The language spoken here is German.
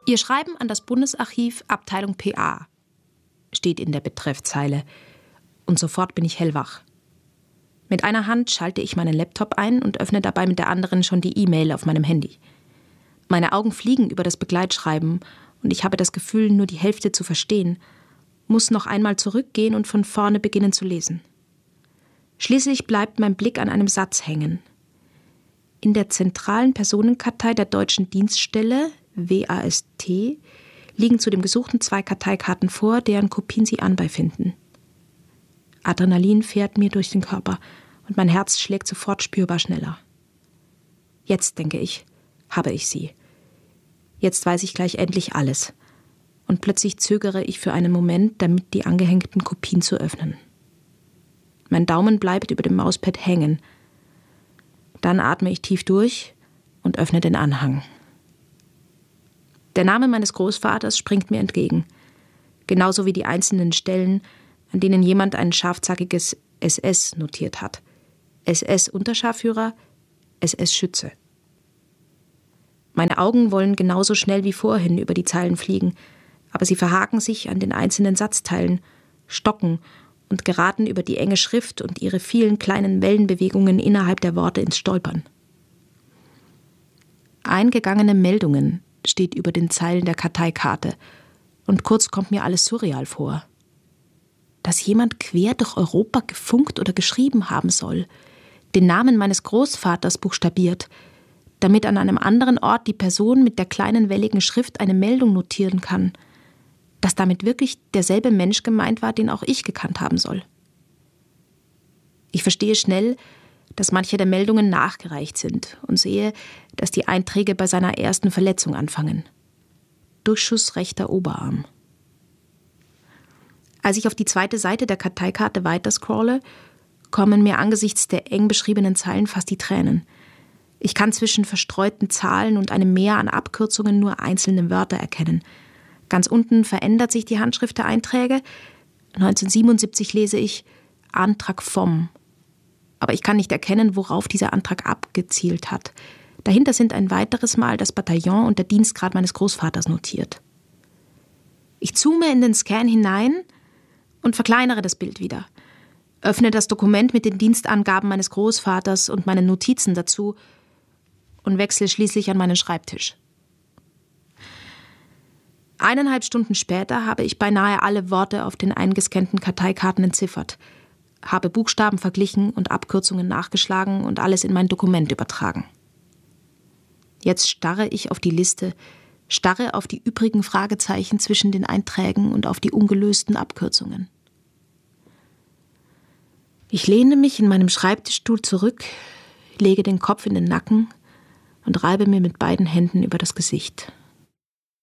Ihr Schreiben an das Bundesarchiv, Abteilung PA, steht in der Betreffzeile. Und sofort bin ich hellwach. Mit einer Hand schalte ich meinen Laptop ein und öffne dabei mit der anderen schon die E-Mail auf meinem Handy. Meine Augen fliegen über das Begleitschreiben und ich habe das Gefühl, nur die Hälfte zu verstehen, muss noch einmal zurückgehen und von vorne beginnen zu lesen. Schließlich bleibt mein Blick an einem Satz hängen. In der zentralen Personenkartei der Deutschen Dienststelle, WAST, liegen zu dem Gesuchten 2 Karteikarten vor, deren Kopien Sie anbeifinden. Adrenalin fährt mir durch den Körper und mein Herz schlägt sofort spürbar schneller. Jetzt, denke ich, habe ich sie. Jetzt weiß ich gleich endlich alles. Und plötzlich zögere ich für einen Moment, damit die angehängten Kopien zu öffnen. Mein Daumen bleibt über dem Mauspad hängen. Dann atme ich tief durch und öffne den Anhang. Der Name meines Großvaters springt mir entgegen. Genauso wie die einzelnen Stellen, an denen jemand ein scharfzackiges SS notiert hat. SS-Unterscharführer, SS-Schütze. Meine Augen wollen genauso schnell wie vorhin über die Zeilen fliegen, aber sie verhaken sich an den einzelnen Satzteilen, stocken und geraten über die enge Schrift und ihre vielen kleinen Wellenbewegungen innerhalb der Worte ins Stolpern. Eingegangene Meldungen steht über den Zeilen der Karteikarte und kurz kommt mir alles surreal vor. Dass jemand quer durch Europa gefunkt oder geschrieben haben soll, den Namen meines Großvaters buchstabiert, damit an einem anderen Ort die Person mit der kleinen welligen Schrift eine Meldung notieren kann, dass damit wirklich derselbe Mensch gemeint war, den auch ich gekannt haben soll. Ich verstehe schnell, dass manche der Meldungen nachgereicht sind und sehe, dass die Einträge bei seiner ersten Verletzung anfangen. Durchschuss rechter Oberarm. Als ich auf die zweite Seite der Karteikarte weiterscrolle, kommen mir angesichts der eng beschriebenen Zeilen fast die Tränen. Ich kann zwischen verstreuten Zahlen und einem Meer an Abkürzungen nur einzelne Wörter erkennen. Ganz unten verändert sich die Handschrift der Einträge. 1977 lese ich Antrag vom. Aber ich kann nicht erkennen, worauf dieser Antrag abgezielt hat. Dahinter sind ein weiteres Mal das Bataillon und der Dienstgrad meines Großvaters notiert. Ich zoome in den Scan hinein und verkleinere das Bild wieder. Öffne das Dokument mit den Dienstangaben meines Großvaters und meinen Notizen dazu und wechsle schließlich an meinen Schreibtisch. 1,5 Stunden später habe ich beinahe alle Worte auf den eingescannten Karteikarten entziffert, habe Buchstaben verglichen und Abkürzungen nachgeschlagen und alles in mein Dokument übertragen. Jetzt starre ich auf die Liste, starre auf die übrigen Fragezeichen zwischen den Einträgen und auf die ungelösten Abkürzungen. Ich lehne mich in meinem Schreibtischstuhl zurück, lege den Kopf in den Nacken und reibe mir mit beiden Händen über das Gesicht.